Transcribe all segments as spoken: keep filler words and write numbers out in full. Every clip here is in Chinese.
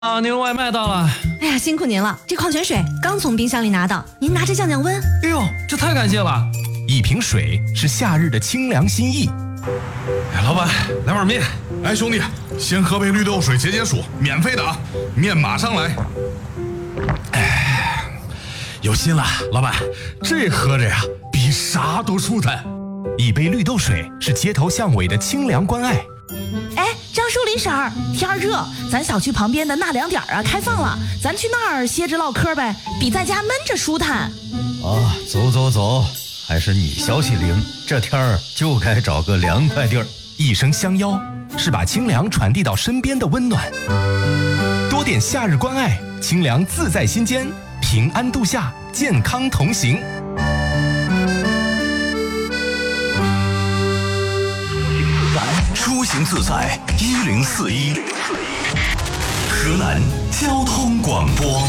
啊，您外卖到了。 哎呀，辛苦您了，这矿泉水刚从冰箱里拿到，您拿着降降温。 哎呦，这太感谢了！ 一瓶水是夏日的清凉心意。 哎，老板，来碗面。 哎，兄弟，先喝杯绿豆水解解暑，免费的啊，面马上来。 哎，有心了，老板，这喝着呀，比啥都舒坦。 一杯绿豆水是街头巷尾的清凉关爱。 哎，张淑林婶儿，天儿热，咱小区旁边的纳凉点啊开放了，咱去那儿歇着唠嗑呗，比在家闷着舒坦。 啊，走走走，还是你消息灵，这天儿就该找个凉快地儿。 一声相邀，是把清凉传递到身边的温暖。多点夏日关爱，清凉自在心间，平安度夏，健康同行。 出行自在一零四一，河南交通广播。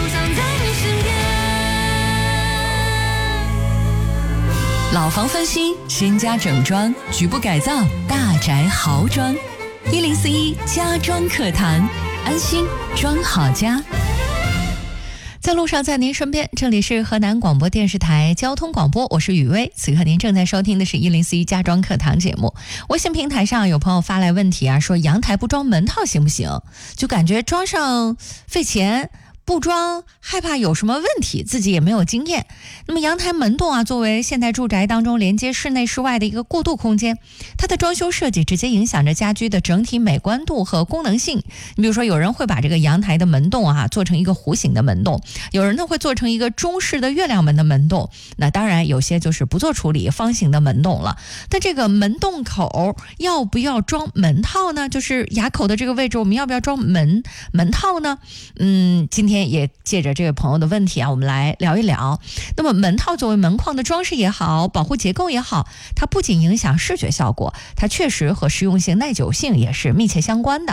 老房翻新，新家整装，局部改造，大宅豪装。一零四一家装课堂，安心装好家。在路上，在您身边，这里是河南广播电视台交通广播，我是雨薇。此刻您正在收听的是一零四一家装课堂节目。微信平台上有朋友发来问题啊，说阳台不装门套行不行？就感觉装上费钱，不装害怕有什么问题，自己也没有经验。那么阳台门洞啊，作为现代住宅当中连接室内室外的一个过渡空间，它的装修设计直接影响着家居的整体美观度和功能性。你比如说，有人会把这个阳台的门洞啊做成一个弧形的门洞，有人呢会做成一个中式的月亮门的门洞，那当然有些就是不做处理，方形的门洞了。但这个门洞口要不要装门套呢？就是牙口的这个位置，我们要不要装门门套呢？嗯，今天也借着这位朋友的问题啊，我们来聊一聊。那么门套作为门框的装饰也好，保护结构也好，它不仅影响视觉效果，它确实和实用性、耐久性也是密切相关的。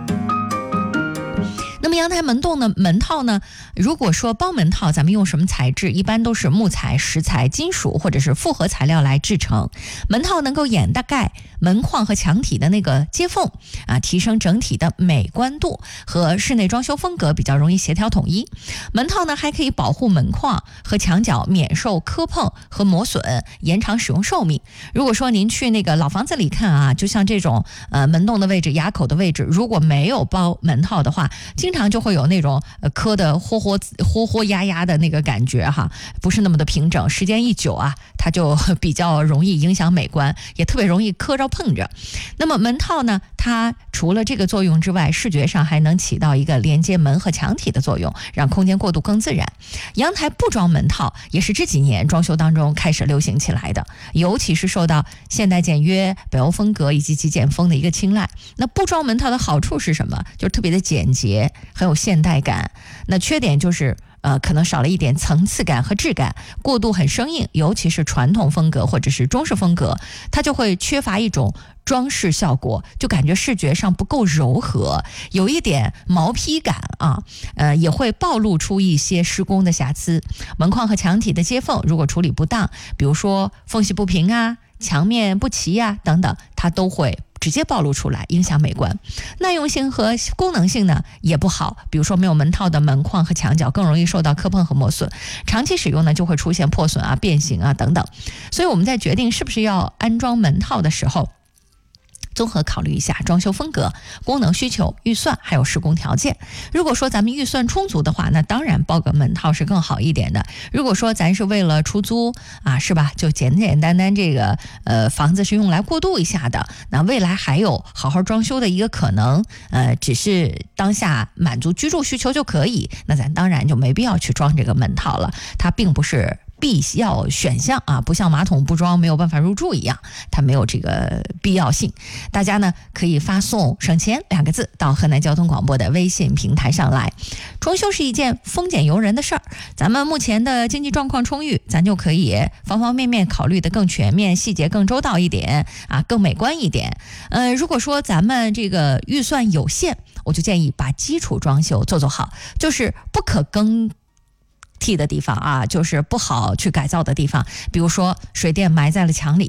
那么阳台门洞呢，门套呢，如果说包门套，咱们用什么材质？一般都是木材、石材、金属或者是复合材料来制成。门套能够掩盖门框和墙体的那个接缝啊，提升整体的美观度和室内装修风格比较容易协调统一。门套呢还可以保护门框和墙角免受磕碰和磨损，延长使用寿命。如果说您去那个老房子里看啊，就像这种呃门洞的位置、牙口的位置，如果没有包门套的话，经常就会有那种呃磕的豁豁豁豁压压的那个感觉哈，不是那么的平整，时间一久啊，它就比较容易影响美观，也特别容易磕着碰着。那么门套呢，它除了这个作用之外，视觉上还能起到一个连接门和墙体的作用，让空间过渡更自然。阳台不装门套也是这几年装修当中开始流行起来的，尤其是受到现代简约、北欧风格以及极简风的一个青睐。那不装门套的好处是什么？就是特别的简洁，很有现代感。那缺点就是呃，可能少了一点层次感和质感，过渡很生硬，尤其是传统风格或者是中式风格，它就会缺乏一种装饰效果，就感觉视觉上不够柔和，有一点毛坯感啊，呃，也会暴露出一些施工的瑕疵。门框和墙体的接缝如果处理不当，比如说缝隙不平啊、墙面不齐啊等等，它都会直接暴露出来，影响美观。耐用性和功能性呢也不好，比如说没有门套的门框和墙角更容易受到磕碰和磨损，长期使用呢就会出现破损啊、变形啊等等。所以我们在决定是不是要安装门套的时候，综合考虑一下装修风格、功能需求、预算还有施工条件。如果说咱们预算充足的话，那当然包个门套是更好一点的。如果说咱是为了出租啊，是吧，就简简单单这个呃房子是用来过渡一下的，那未来还有好好装修的一个可能，呃只是当下满足居住需求就可以，那咱当然就没必要去装这个门套了，它并不是必要选项啊，不像马桶不装没有办法入住一样，它没有这个必要性。大家呢可以发送省钱两个字到河南交通广播的微信平台上来。装修是一件丰俭由人的事儿，咱们目前的经济状况充裕，咱就可以方方面面考虑的更全面，细节更周到一点啊，更美观一点。呃，如果说咱们这个预算有限，我就建议把基础装修做做好，就是不可更替的地方啊，就是不好去改造的地方，比如说水电埋在了墙里边，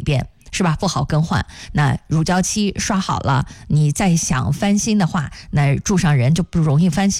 是吧？不好更换。那乳胶漆刷好了，你再想翻新的话，那住上人就不容易翻新。